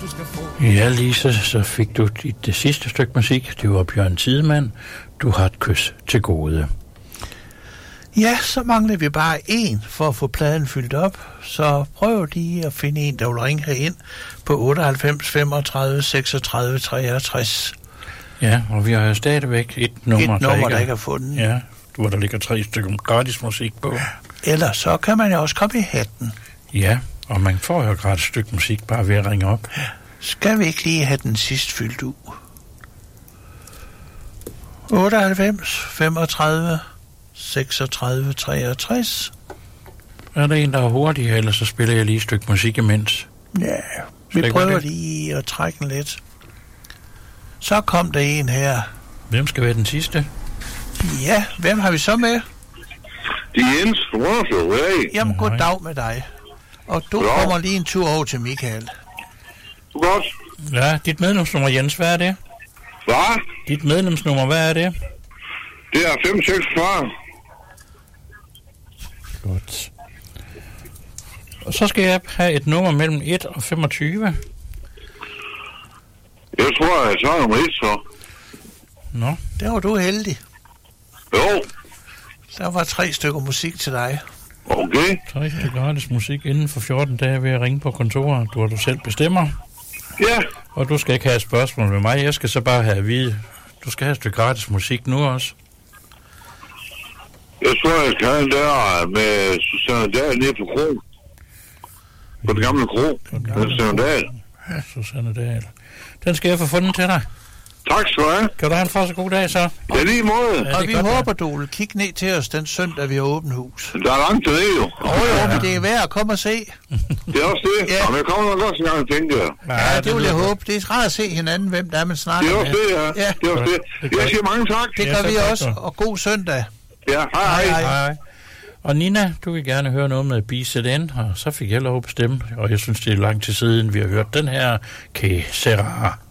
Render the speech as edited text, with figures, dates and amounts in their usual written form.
du skal få. Ja, Lise, så fik du det sidste stykke musik. Det var Bjørn Tidemand. Du har et kys til gode. Ja, så mangler vi bare en for at få pladen fyldt op. Så prøv lige at finde en, der vil ringe herind på 98 35 36 63. Ja, og vi har jo stadigvæk et nummer, der ikke er fundet. Ja, hvor der ligger 3 stykker gratis musik på. Eller så kan man jo også komme i hatten. Ja, og man får jo et gratis stykke musik bare ved at ringe op. Skal vi ikke lige have den sidst fyldt ud? 98 35 36 63. Er der en, der er hurtig, eller så spiller jeg lige et stykke musik imens? Ja, vi prøver lige at trække den lidt. Så kom der en her. Hvem skal være den sidste? Ja, hvem har vi så med? Det er Jens Rosso, hey. Jamen, goddag med dig. Og du kommer lige en tur over til Michael. Godt. Ja, dit medlemsnummer, Jens, hvad er det? Hvad? Dit medlemsnummer, hvad er det? Det er 546. Godt. Og så skal jeg have et nummer mellem 1 og 25. Jeg tror, jeg tager nummer 1, så. Nå. Der var du heldig. Jo. Der var 3 stykker musik til dig. Okay. 3 stykker gratis musik inden for 14 dage ved at ringe på kontoret, hvor du selv bestemmer. Ja. Og du skal ikke have et spørgsmål med mig. Jeg skal så bare have at vide, du skal have et stykke gratis musik nu også. Jeg tror, jeg skal have en der med Susanne Dahl nede på Kro. På den gamle Kro. Susanne Dahl. Ja, Susanne Dahl. Den skal jeg få fundet til dig. Tak skal du have. Kan du have en fortsat god dag, så? Ja, lige måde. Ja, og vi håber, du vil kigge ned til os den søndag, vi har åbent hus. Der er langt til det, jo. Jo, men det er værd at komme og se. Det er også det. Ja. Og jeg kommer nok også en gang, tænker jeg. Ja, det vil jeg håbe. Det er rart at se hinanden, hvem der er, man snakker med. Det er også det, ja. Det er også det. Jeg siger mange tak. Det gør vi også, og god søndag. Ja, hej. Og Nina, du vil gerne høre noget med BZN, og så fik jeg lov at bestemme, og jeg synes, det er lang tid siden, vi har hørt den her Que Sera.